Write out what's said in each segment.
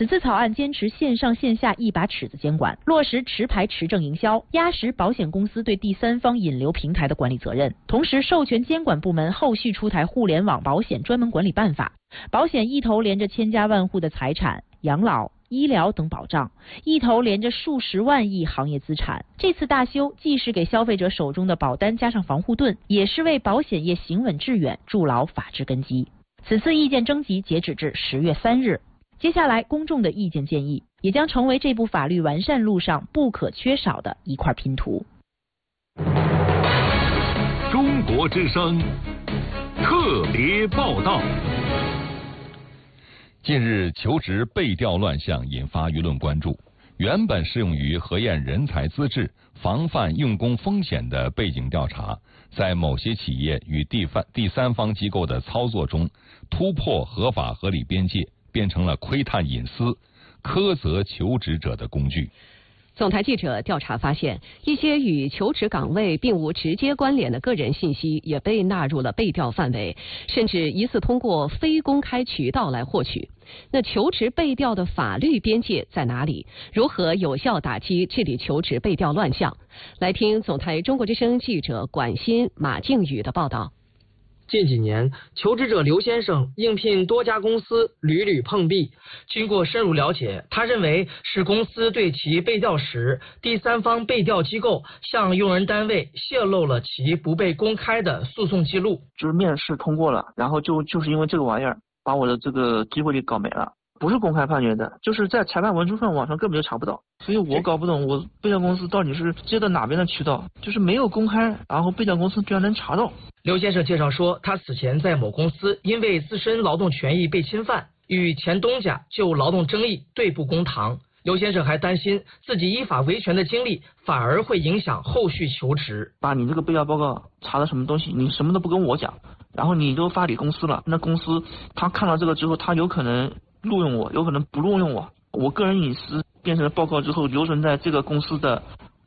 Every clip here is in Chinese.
此次草案坚持线上线下一把尺子监管，落实持牌持证营销，压实保险公司对第三方引流平台的管理责任，同时授权监管部门后续出台互联网保险专门管理办法，保险一头连着千家万户的财产、养老、医疗等保障，一头连着数十万亿行业资产。这次大修既是给消费者手中的保单加上防护盾，也是为保险业行稳致远筑牢法治根基。此次意见征集截止至10月3日，接下来公众的意见建议也将成为这部法律完善路上不可缺少的一块拼图。 中国之声特别报道。 近日，求职被调乱象引发舆论关注。原本适用于核验人才资质、防范用工风险的背景调查，在某些企业与第三方机构的操作中，突破合法合理边界，变成了窥探隐私、苛责求职者的工具。 总台记者调查发现，一些与求职岗位并无直接关联的个人信息也被纳入了被调范围，甚至疑似通过非公开渠道来获取。那求职被调的法律边界在哪里？如何有效打击治理求职被调乱象？来听总台中国之声记者管欣、马静宇的报道。 近几年，求职者刘先生应聘多家公司，屡屡碰壁。经过深入了解，他认为是公司对其被调时，第三方被调机构向用人单位泄露了其不被公开的诉讼记录。 就是面试通过了，然后就是因为这个玩意儿，把我的这个机会给搞没了。不是公开判决的，就是在裁判文书上网上根本就查不到，所以我搞不懂我被调公司到底是接到哪边的渠道，就是没有公开，然后被调公司居然能查到。 刘先生介绍说，他此前在某公司因为自身劳动权益被侵犯，与前东家就劳动争议对簿公堂。刘先生还担心自己依法维权的经历反而会影响后续求职。 把你这个被调报告查了什么东西，你什么都不跟我讲，然后你都发给公司了，那公司他看到这个之后，他有可能录用我，有可能不录用我。我个人隐私变成了报告之后留存在这个公司的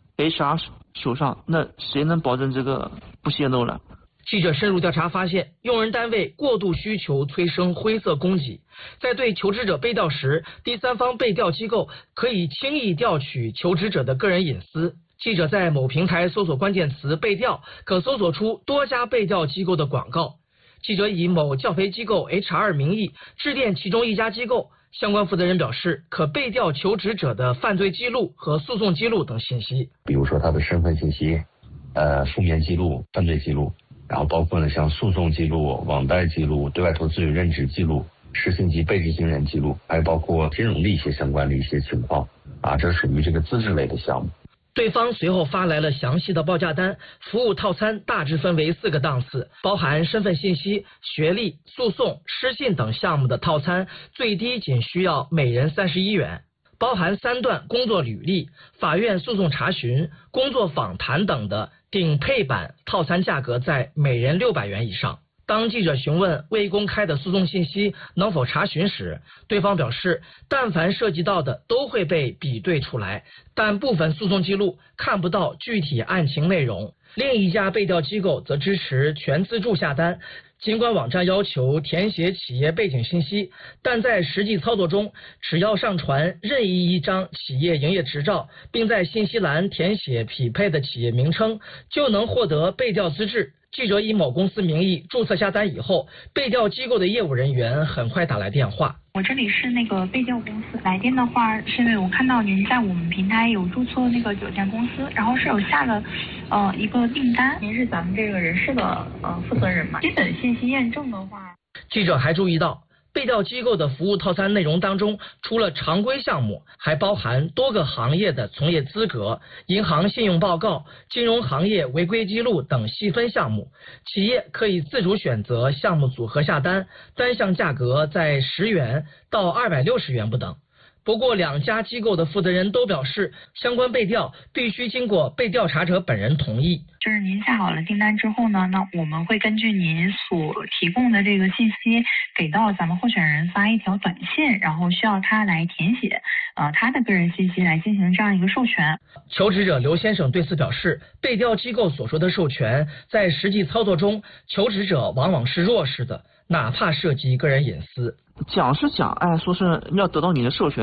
HR 手上，那谁能保证这个不泄露呢？ 记者深入调查发现，用人单位过度需求催生灰色供给，在对求职者被调时，第三方被调机构可以轻易调取求职者的个人隐私。记者在某平台搜索关键词被调，可搜索出多家被调机构的广告。记者以某教培机构 HR 名义致电其中一家机构，相关负责人表示，可被调求职者的犯罪记录和诉讼记录等信息， 比如说他的身份信息、负面记录、犯罪记录，然后包括呢像诉讼记录、网贷记录、对外投资与任职记录、实行及被执行人记录，还有包括金融的一些相关的一些情况啊，这属于这个资质类的项目。 对方随后发来了详细的报价单，服务套餐大致分为4个档次，包含身份信息、学历、诉讼、失信等项目的套餐，最低仅需要每人31元。包含3段工作履历、法院诉讼查询、工作访谈等的顶配版套餐价格在每人600元以上。当记者询问未公开的诉讼信息能否查询时，对方表示，但凡涉及到的都会被比对出来，但部分诉讼记录看不到具体案情内容。另一家被调机构则支持全自助下单，尽管网站要求填写企业背景信息，但在实际操作中，只要上传任意一张企业营业执照，并在信息栏填写匹配的企业名称，就能获得被调资质。记者以某公司名义注册下单以后，被调机构的业务人员很快打来电话。 我这里是那个被调公司，来电的话是因为我看到您在我们平台有注册那个9家公司，然后是有下了一个订单。您是咱们这个人事的负责人吗？基本信息验证的话， 记者还注意到，被调机构的服务套餐内容当中，除了常规项目，还包含多个行业的从业资格、银行信用报告、金融行业违规记录等细分项目。企业可以自主选择项目组合下单，单项价格在10元到260元不等。不过2家机构的负责人都表示，相关被调必须经过被调查者本人同意。 就是您下好了订单之后呢，那我们会根据您所提供的这个信息，给到咱们候选人发一条短信，然后需要他来填写他的个人信息来进行这样一个授权。 求职者刘先生对此表示，被调机构所说的授权，在实际操作中，求职者往往是弱势的，哪怕涉及个人隐私。 讲是讲，说是要得到你的授权。